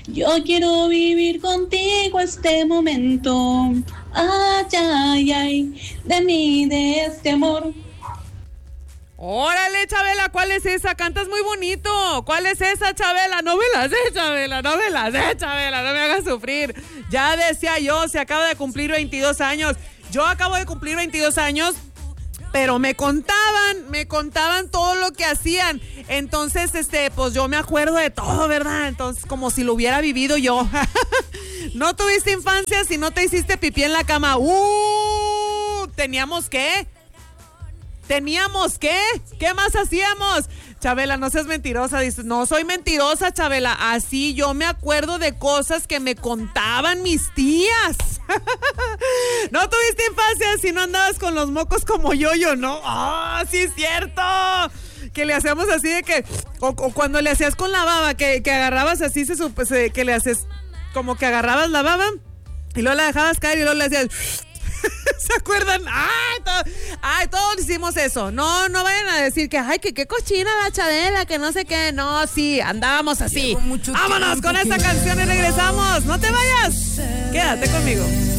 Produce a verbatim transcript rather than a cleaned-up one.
Yo quiero vivir contigo este momento. Ay, ay, ay, de mí, de este amor. Órale, Chabela, ¿cuál es esa? Cantas muy bonito. ¿Cuál es esa, Chabela? No me la sé, Chabela, no me la sé, Chabela, no me hagas sufrir. Ya decía yo, se acaba de cumplir veintidós años. Yo acabo de cumplir veintidós años, pero me contaban, me contaban todo lo que hacían. Entonces, este, pues yo me acuerdo de todo, ¿verdad? Entonces, como si lo hubiera vivido yo. No tuviste infancia si no te hiciste pipí en la cama. ¡Uh! ¿Teníamos qué? ¿Teníamos qué? ¿Qué más hacíamos? Chabela, no seas mentirosa. Dices, no soy mentirosa, Chabela. Así yo me acuerdo de cosas que me contaban mis tías. No tuviste infancia si no andabas con los mocos como yo, yo, ¿no? ¡Ah, oh, sí es cierto! Que le hacíamos así de que... O, o cuando le hacías con la baba, que, que agarrabas así, se, se, que le haces... Como que agarrabas la baba y luego la dejabas caer y luego le hacías... ¿Se acuerdan? ¡Ay, todo, ay, todos hicimos eso! No, no vayan a decir que, ay, que qué cochina la Chabela, que no sé qué. No, sí, andábamos así. Vámonos con esta canción y regresamos. ¡No te vayas! Quédate conmigo.